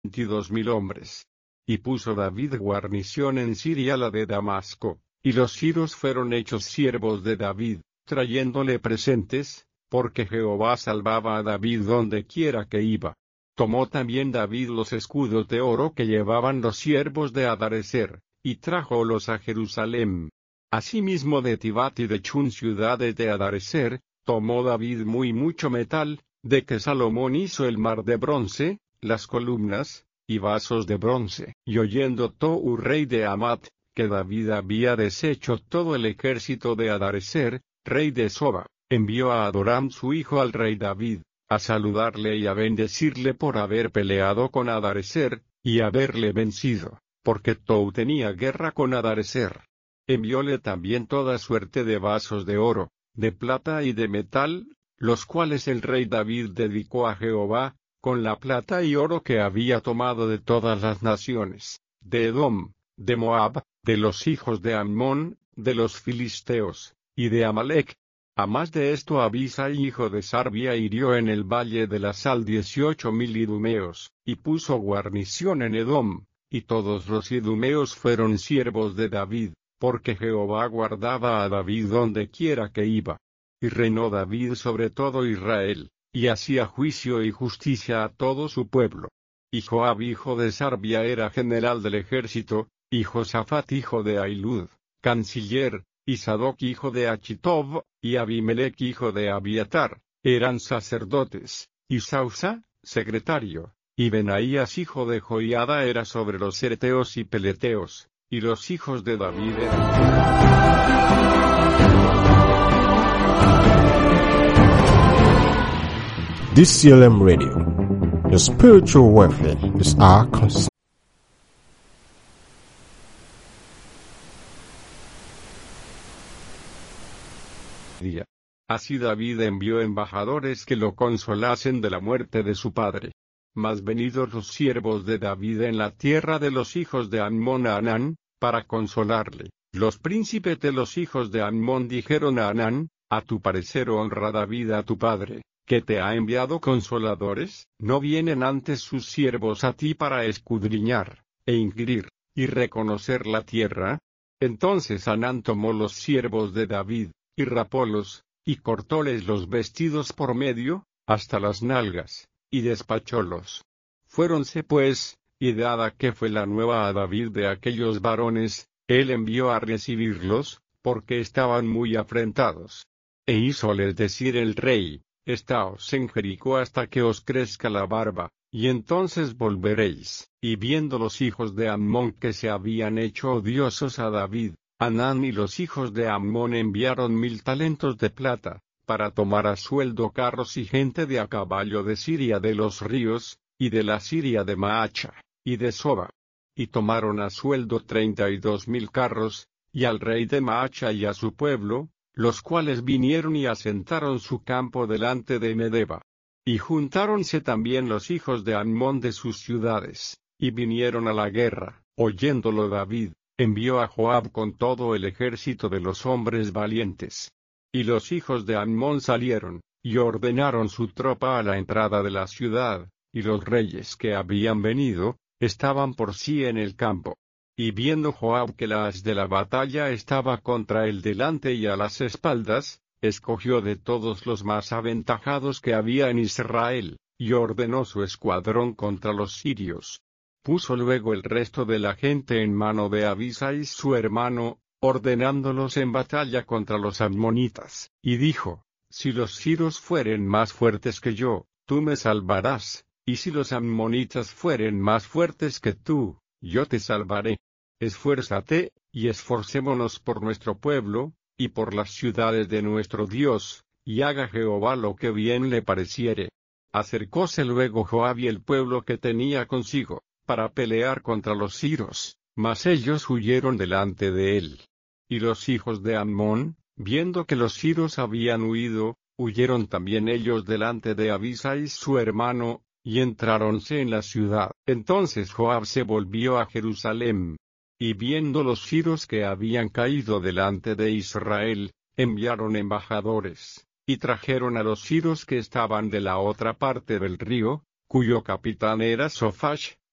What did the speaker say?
22.000 hombres. Y puso David guarnición en Siria la de Damasco, y los siros fueron hechos siervos de David, trayéndole presentes, porque Jehová salvaba a David donde quiera que iba. Tomó también David los escudos de oro que llevaban los siervos de Hadarezer, y trájolos a Jerusalén. Asimismo de Tibat y de Chun ciudades de Hadarezer, tomó David mucho metal, de que Salomón hizo el mar de bronce, las columnas, y vasos de bronce. Y oyendo Tou rey de Amat, que David había deshecho todo el ejército de Hadarezer, rey de Soba, envió a Adoram su hijo al rey David, a saludarle y a bendecirle por haber peleado con Hadarezer, y haberle vencido, porque Tou tenía guerra con Hadarezer. Envióle también toda suerte de vasos de oro, de plata y de metal, los cuales el rey David dedicó a Jehová, con la plata y oro que había tomado de todas las naciones, de Edom, de Moab, de los hijos de Ammón, de los filisteos, y de Amalec. A más de esto Abisai hijo de Sarbia hirió en el valle de la sal 18.000 idumeos, y puso guarnición en Edom, y todos los idumeos fueron siervos de David, porque Jehová guardaba a David donde quiera que iba. Y reinó David sobre todo Israel, y hacía juicio y justicia a todo su pueblo. Y Joab hijo de Sarbia era general del ejército, y Josafat hijo de Ahilud, canciller, y Sadoc hijo de Achitob, y Abimelech hijo de Abiatar, eran sacerdotes, y Sausa, secretario, y Benaías hijo de Joiada era sobre los hereteos y peleteos, y los hijos de David DCLM Radio. Your spiritual welfare is our concern. Así David envió embajadores que lo consolasen de la muerte de su padre. Mas venidos los siervos de David en la tierra de los hijos de Ammón a Hanán, para consolarle, los príncipes de los hijos de Ammón dijeron a Hanán: a tu parecer honra David a tu padre, que te ha enviado consoladores. ¿No vienen antes sus siervos a ti para escudriñar, e inquirir, y reconocer la tierra? Entonces Hanán tomó los siervos de David, y rapólos, y cortóles los vestidos por medio, hasta las nalgas, y despachólos. Fuéronse pues, y dada que fue la nueva a David de aquellos varones, él envió a recibirlos, porque estaban muy afrentados. E hízoles decir el rey: estaos en Jericó hasta que os crezca la barba, y entonces volveréis. Y viendo los hijos de Ammón que se habían hecho odiosos a David, Hanán y los hijos de Ammón enviaron 1000 talentos de plata, para tomar a sueldo carros y gente de a caballo de Siria de los ríos, y de la Siria de Maacha, y de Soba. Y tomaron a sueldo 32.000 carros, y al rey de Maacha y a su pueblo, los cuales vinieron y asentaron su campo delante de Medeba. Y juntáronse también los hijos de Ammón de sus ciudades, y vinieron a la guerra. Oyéndolo David, envió a Joab con todo el ejército de los hombres valientes. Y los hijos de Ammón salieron, y ordenaron su tropa a la entrada de la ciudad, y los reyes que habían venido, estaban por sí en el campo. Y viendo Joab que la haz de la batalla estaba contra él delante y a las espaldas, escogió de todos los más aventajados que había en Israel, y ordenó su escuadrón contra los sirios. Puso luego el resto de la gente en mano de Abisai su hermano, ordenándolos en batalla contra los ammonitas, y dijo: si los siros fueren más fuertes que yo, tú me salvarás, y si los ammonitas fueren más fuertes que tú, yo te salvaré. Esfuérzate, y esforcémonos por nuestro pueblo, y por las ciudades de nuestro Dios, y haga Jehová lo que bien le pareciere. Acercóse luego Joab y el pueblo que tenía consigo, para pelear contra los siros, mas ellos huyeron delante de él. Y los hijos de Ammón, viendo que los siros habían huido, huyeron también ellos delante de Abisai su hermano, y entráronse en la ciudad. Entonces Joab se volvió a Jerusalén. Y viendo los siros que habían caído delante de Israel, enviaron embajadores, y trajeron a los siros que estaban de la otra parte del río, cuyo capitán era Sophach,